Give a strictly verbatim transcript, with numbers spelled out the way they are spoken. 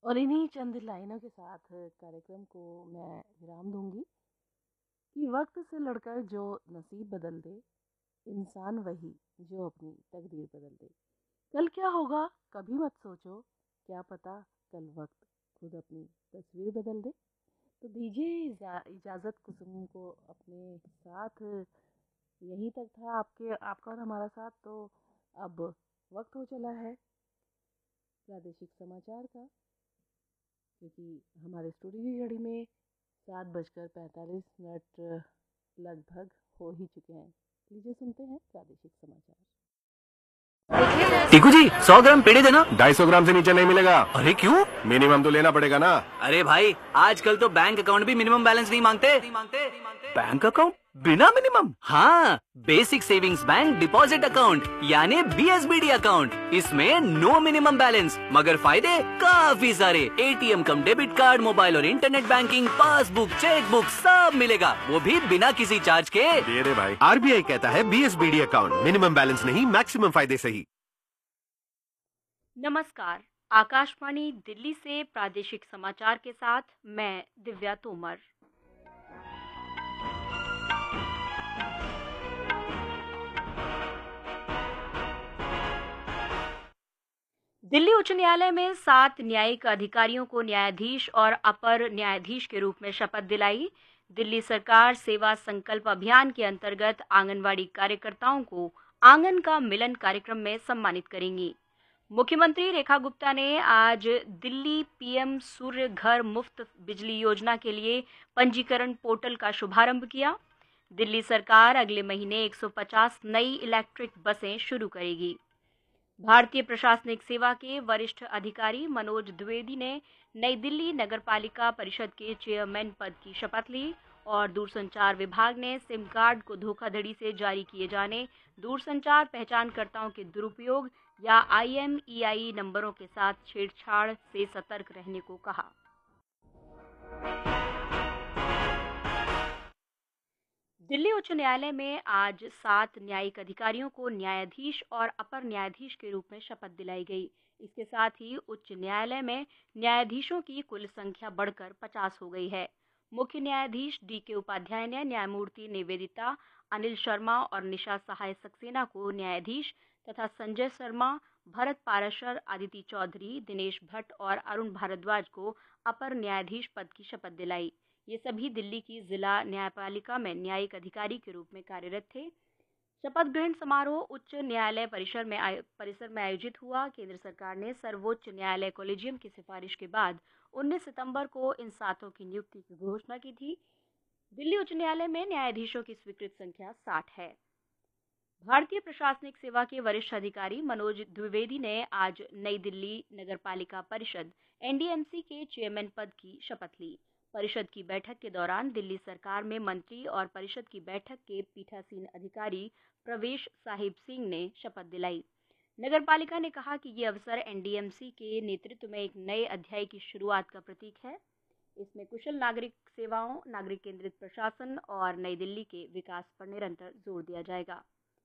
और इन्हीं चंद लाइनों के साथ कार्यक्रम को मैं विराम दूंगी कि वक्त से लड़कर जो नसीब बदल दे, इंसान वही जो अपनी तकदीर बदल दे। कल क्या होगा कभी मत सोचो, क्या पता कल वक्त खुद अपनी तस्वीर बदल दे। तो दीजिए इजा, इजाज़त कुसुम को अपने साथ। यहीं तक था आपके आपका और हमारा साथ। तो अब वक्त हो चला है प्रादेशिक समाचार का, क्योंकि हमारे स्टूडियो की घड़ी में सात बजकर पैंतालीस मिनट लगभग हो ही चुके हैं। लीजिए सुनते हैं प्रादेशिक समाचार। टीकू जी, सौ ग्राम पेड़े देना। ढाई सौ ग्राम से नीचे नहीं मिलेगा। अरे क्यों? मिनिमम तो लेना पड़ेगा ना। अरे भाई, आजकल तो बैंक अकाउंट भी मिनिमम बैलेंस नहीं मांगते। नहीं मांगते, नहीं मांगते। बैंक अकाउंट बिना मिनिमम? हाँ, basic savings bank deposit account यानी B S B D account. इसमें नो मिनिमम बैलेंस मगर फायदे काफी सारे। एटीएम कम डेबिट कार्ड, मोबाइल और इंटरनेट बैंकिंग, पासबुक, चेकबुक सब मिलेगा, वो भी बिना किसी चार्ज के। दे दे भाई। आरबीआई कहता है B S B D account, minimum balance नहीं, मैक्सिमम फायदे सही। नमस्कार, आकाशवाणी दिल्ली से प्रादेशिक समाचार के साथ मैं दिव्या तोमर। दिल्ली उच्च न्यायालय में सात न्यायिक अधिकारियों को न्यायाधीश और अपर न्यायाधीश के रूप में शपथ दिलाई। दिल्ली सरकार सेवा संकल्प अभियान के अंतर्गत आंगनवाड़ी कार्यकर्ताओं को आंगन का मिलन कार्यक्रम में सम्मानित करेंगी। मुख्यमंत्री रेखा गुप्ता ने आज दिल्ली पीएम सूर्य घर मुफ्त बिजली योजना के लिए पंजीकरण पोर्टल का शुभारंभ किया। दिल्ली सरकार अगले महीने एक सौ पचास नई इलेक्ट्रिक बसें शुरू करेगी। भारतीय प्रशासनिक सेवा के वरिष्ठ अधिकारी मनोज द्विवेदी ने नई दिल्ली नगरपालिका परिषद के चेयरमैन पद की शपथ ली और दूरसंचार विभाग ने सिम कार्ड को धोखाधड़ी से जारी किए जाने, दूरसंचार पहचानकर्ताओं के दुरुपयोग या आई एम ई आई नंबरों के साथ छेड़छाड़ से सतर्क रहने को कहा। दिल्ली उच्च न्यायालय में आज सात न्यायिक अधिकारियों को न्यायाधीश और अपर न्यायाधीश के रूप में शपथ दिलाई गई। इसके साथ ही उच्च न्यायालय में न्यायाधीशों की कुल संख्या बढ़कर पचास हो गई है। मुख्य न्यायाधीश डी के उपाध्याय ने न्यायमूर्ति निवेदिता, अनिल शर्मा और निशा सहाय सक्सेना को न्यायाधीश तथा संजय शर्मा, भरत पाराशर, आदिति चौधरी, दिनेश भट्ट और अरुण भारद्वाज को अपर न्यायाधीश पद की शपथ दिलाई। ये सभी दिल्ली की जिला न्यायपालिका में न्यायिक अधिकारी के रूप में कार्यरत थे। शपथ ग्रहण समारोह उच्च न्यायालय परिसर में परिसर में आयोजित हुआ। केंद्र सरकार ने सर्वोच्च न्यायालय कॉलेजियम की सिफारिश के बाद उन्नीस सितंबर को इन सातों की नियुक्ति की घोषणा की थी। दिल्ली उच्च न्यायालय में न्यायाधीशों की स्वीकृत संख्या साठ है। भारतीय प्रशासनिक सेवा के वरिष्ठ अधिकारी मनोज द्विवेदी ने आज नई दिल्ली नगरपालिका परिषद एन डी एम सी के चेयरमैन पद की शपथ ली। परिषद की बैठक के दौरान दिल्ली सरकार में मंत्री और परिषद की बैठक के पीठासीन अधिकारी प्रवेश साहिब सिंह ने शपथ दिलाई। नगरपालिका ने कहा कि ये अवसर एन डी एम सी के नेतृत्व में एक नए अध्याय की शुरुआत का प्रतीक है। इसमें कुशल नागरिक सेवाओं, नागरिक केंद्रित प्रशासन और नई दिल्ली के विकास पर निरंतर जोर दिया जाएगा।